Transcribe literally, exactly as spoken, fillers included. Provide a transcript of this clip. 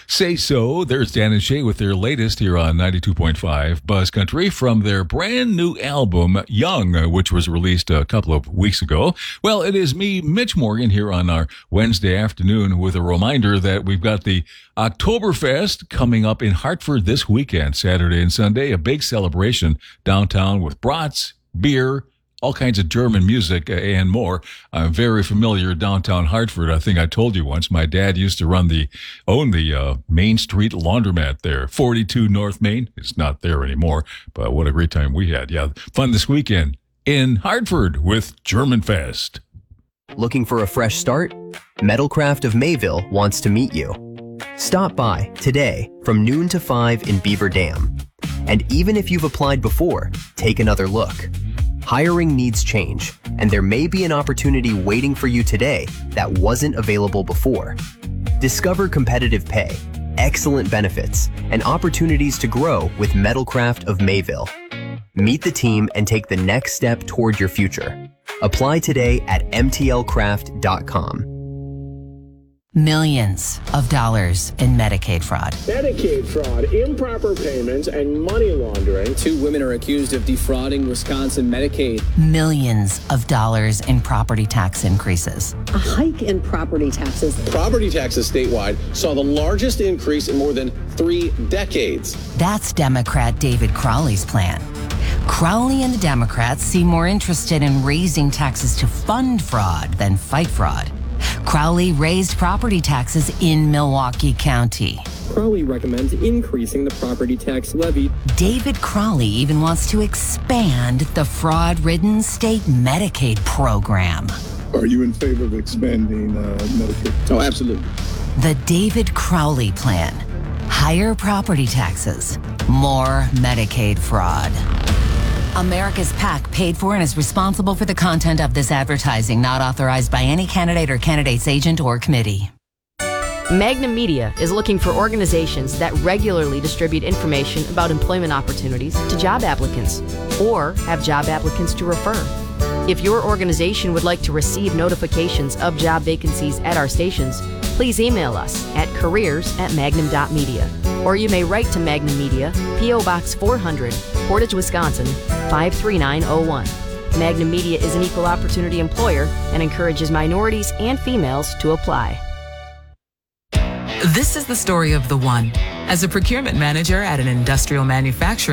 Say So. There's Dan and Shay with their latest here on ninety-two point five Buzz Country from their brand new album, Young, which was released a couple of weeks ago. Well, it is me, Mitch Morgan, here on our Wednesday afternoon with a reminder that we've got the Oktoberfest coming up in Hartford this weekend, Saturday and Sunday, a big celebration downtown with brats, beer, all kinds of German music and more. I'm very familiar downtown Hartford. I think I told you once, my dad used to run the, own the uh, Main Street laundromat there, forty-two North Main. It's not there anymore, but what a great time we had. Yeah, fun this weekend in Hartford with German Fest. Looking for a fresh start? Metalcraft of Mayville wants to meet you. Stop by today from noon to five in Beaver Dam. And even if you've applied before, take another look. Hiring needs change, and there may be an opportunity waiting for you today that wasn't available before. Discover competitive pay, excellent benefits, and opportunities to grow with Metalcraft of Mayville. Meet the team and take the next step toward your future. Apply today at m t l craft dot com. Millions of dollars in Medicaid fraud. Medicaid fraud, improper payments, and money laundering. Two women are accused of defrauding Wisconsin Medicaid. Millions of dollars in property tax increases. A hike in property taxes. Property taxes statewide saw the largest increase in more than three decades. That's Democrat David Crowley's plan. Crowley and the Democrats seem more interested in raising taxes to fund fraud than fight fraud. Crowley raised property taxes in Milwaukee County. Crowley recommends increasing the property tax levy. David Crowley even wants to expand the fraud-ridden state Medicaid program. Are you in favor of expanding uh, Medicaid? Oh, absolutely. The David Crowley plan. Higher property taxes, more Medicaid fraud. America's PAC paid for and is responsible for the content of this advertising, not authorized by any candidate or candidate's agent or committee. Magnum Media is looking for organizations that regularly distribute information about employment opportunities to job applicants or have job applicants to refer. If your organization would like to receive notifications of job vacancies at our stations, please email us at careers at magnum dot media. Or you may write to Magnum Media, P O Box four hundred, Portage, Wisconsin, five three nine oh one. Magnum Media is an equal opportunity employer and encourages minorities and females to apply. This is the story of the one. As a procurement manager at an industrial manufacturing